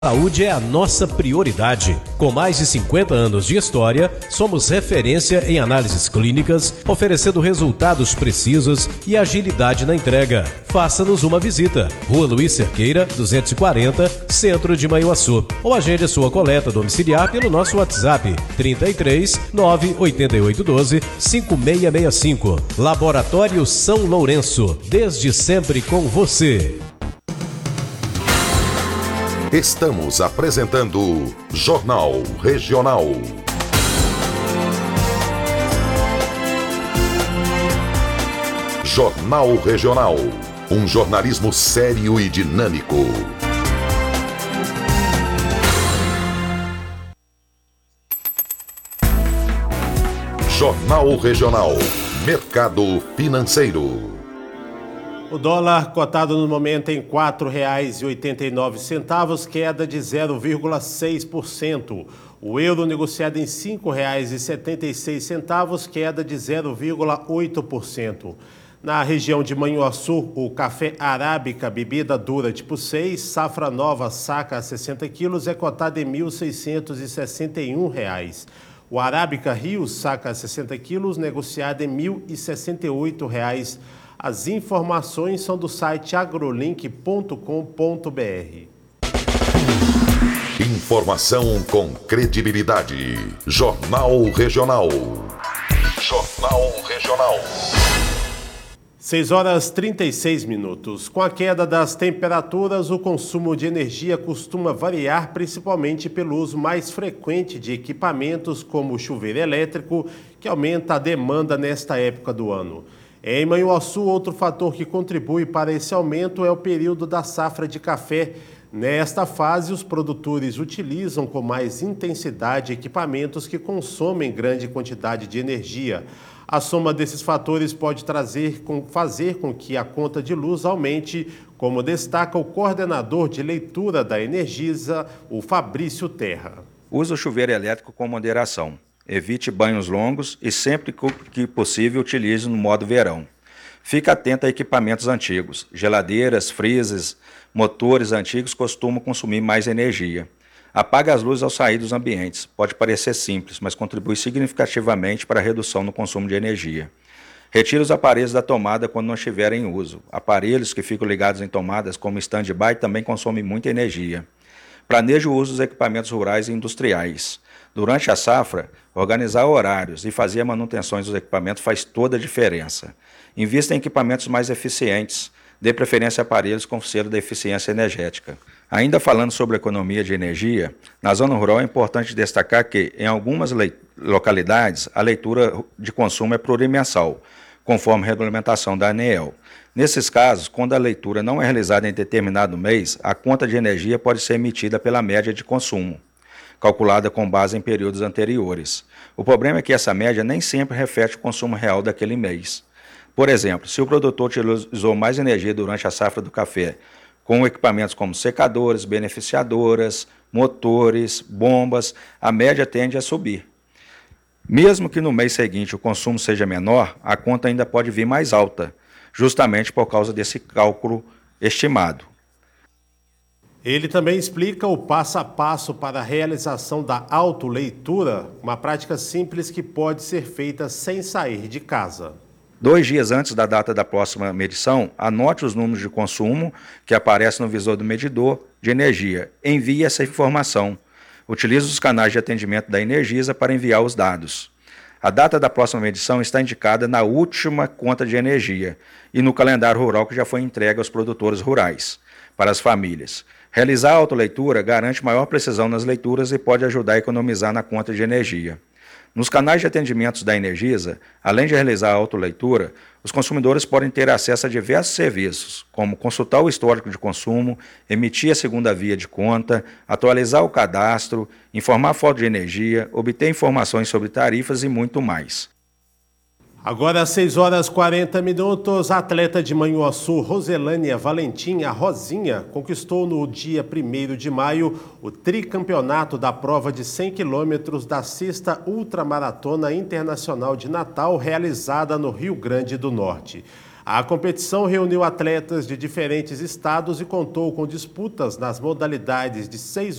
Saúde é a nossa prioridade. Com mais de 50 anos de história, somos referência em análises clínicas, oferecendo resultados precisos e agilidade na entrega. Faça-nos uma visita. Rua Luiz Cerqueira, 240, Centro de Manhuaçu. Ou agende a sua coleta domiciliar pelo nosso WhatsApp 33 98812 5665. Laboratório São Lourenço, desde sempre com você. Estamos apresentando Jornal Regional. Jornal Regional. Um jornalismo sério e dinâmico. Jornal Regional. Mercado financeiro. O dólar cotado no momento em R$ 4,89, queda de 0,6%. O euro negociado em R$ 5,76, queda de 0,8%. Na região de Manhuaçu, o café arábica, bebida dura tipo 6, safra nova, saca a 60 quilos, é cotado em R$ 1.661. O arábica Rio, saca a 60 quilos, negociado em R$ 1.068. As informações são do site agrolink.com.br. Informação com credibilidade. Jornal Regional. Jornal Regional. 6h36. Com a queda das temperaturas, o consumo de energia costuma variar, principalmente pelo uso mais frequente de equipamentos como o chuveiro elétrico, que aumenta a demanda nesta época do ano. Em Manhuaçu, outro fator que contribui para esse aumento é o período da safra de café. Nesta fase, os produtores utilizam com mais intensidade equipamentos que consomem grande quantidade de energia. A soma desses fatores pode fazer com que a conta de luz aumente, como destaca o coordenador de leitura da Energisa, o Fabrício Terra. Use o chuveiro elétrico com moderação. Evite banhos longos e sempre que possível utilize no modo verão. Fique atento a equipamentos antigos. Geladeiras, freezers, motores antigos costumam consumir mais energia. Apague as luzes ao sair dos ambientes. Pode parecer simples, mas contribui significativamente para a redução no consumo de energia. Retire os aparelhos da tomada quando não estiverem em uso. Aparelhos que ficam ligados em tomadas, como stand-by, também consomem muita energia. Planeje o uso dos equipamentos rurais e industriais. Durante a safra, organizar horários e fazer manutenções dos equipamentos faz toda a diferença. Invista em equipamentos mais eficientes. Dê preferência a aparelhos com selo da eficiência energética. Ainda falando sobre economia de energia, na zona rural é importante destacar que, em algumas localidades, a leitura de consumo é plurimensal, conforme a regulamentação da ANEEL. Nesses casos, quando a leitura não é realizada em determinado mês, a conta de energia pode ser emitida pela média de consumo, calculada com base em períodos anteriores. O problema é que essa média nem sempre reflete o consumo real daquele mês. Por exemplo, se o produtor utilizou mais energia durante a safra do café, com equipamentos como secadores, beneficiadoras, motores, bombas, a média tende a subir. Mesmo que no mês seguinte o consumo seja menor, a conta ainda pode vir mais alta, justamente por causa desse cálculo estimado. Ele também explica o passo a passo para a realização da autoleitura, uma prática simples que pode ser feita sem sair de casa. 2 dias antes da data da próxima medição, anote os números de consumo que aparecem no visor do medidor de energia. Envie essa informação. Utilize os canais de atendimento da Energisa para enviar os dados. A data da próxima medição está indicada na última conta de energia e no calendário rural que já foi entregue aos produtores rurais, para as famílias. Realizar a autoleitura garante maior precisão nas leituras e pode ajudar a economizar na conta de energia. Nos canais de atendimentos da Energisa, além de realizar a autoleitura, os consumidores podem ter acesso a diversos serviços, como consultar o histórico de consumo, emitir a segunda via de conta, atualizar o cadastro, informar a falta de energia, obter informações sobre tarifas e muito mais. Agora, 6h40, a atleta de Manhuaçu, Roselânia Valentim, a Rosinha, conquistou no dia 1º de maio o tricampeonato da prova de 100 quilômetros da 6ª Ultramaratona Internacional de Natal, realizada no Rio Grande do Norte. A competição reuniu atletas de diferentes estados e contou com disputas nas modalidades de 6